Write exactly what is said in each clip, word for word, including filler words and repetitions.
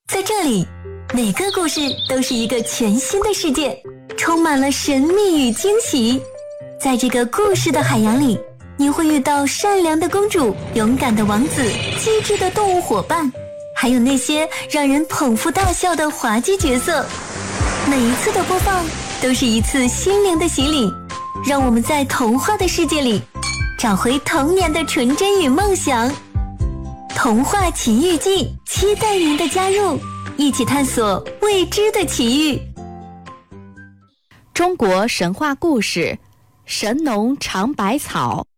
在这里，每个故事都是一个全新的世界，充满了神秘与惊喜。在这个故事的海洋里，你会遇到善良的公主、勇敢的王子、机智的动物伙伴，还有那些让人捧腹大笑的滑稽角色。每一次的播放都是一次心灵的洗礼，让我们在童话的世界里找回童年的纯真与梦想。童话奇遇记，期待您的加入，一起探索未知的奇遇。 中国神话故事，神农尝百草。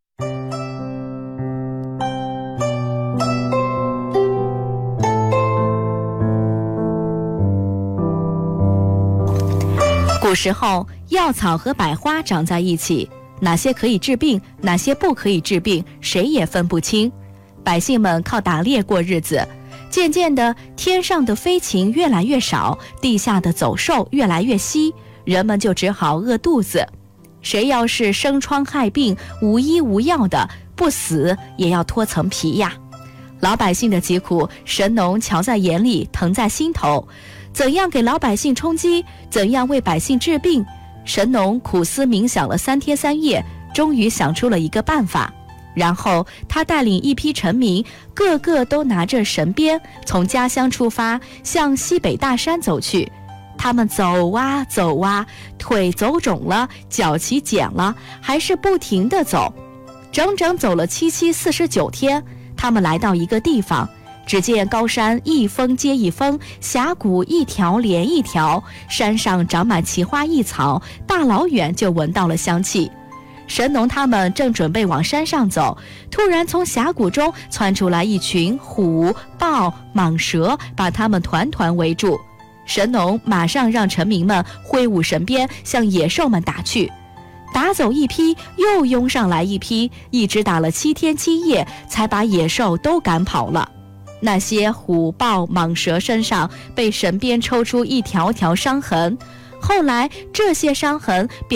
古时候，药草和百花长在一起，哪些可以治病，哪些不可以治病，谁也分不清。百姓们靠打猎过日子，渐渐的，天上的飞禽越来越少，地下的走兽越来越稀，人们就只好饿肚子。谁要是生疮害病，无医无药的，不死也要脱层皮呀。老百姓的疾苦，神农瞧在眼里，疼在心头。怎样给老百姓充饥，怎样为百姓治病，神农苦思冥想了三天三夜，终于想出了一个办法。然后他带领一批臣民，个个都拿着神鞭，从家乡出发，向西北大山走去。他们走啊走啊，腿走肿了，脚起茧了，还是不停地走。整整走了七七四十九天，他们来到一个地方，只见高山一峰接一峰，峡谷一条连一条，山上长满奇花异草，大老远就闻到了香气。神农他们正准备往山上走，突然从峡谷中窜出来一群虎、豹、蟒蛇，把他们团团围住。神农马上让臣民们挥舞神鞭，向野兽们打去。打走一批，又拥上来一批，一直打了七天七夜，才把野兽都赶跑了。那些虎、豹、蟒蛇身上被神鞭抽出一条条伤痕，后来这些伤痕变